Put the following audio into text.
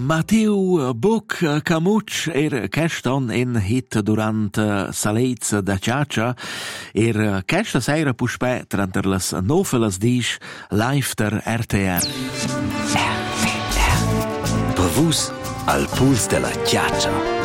Matteo Buc Camuc queston in hit durant Salez da Ciaccia questa sera puspè tranter las novelas disch live der RTR. RTR. Per vus al puls della Ciaccia.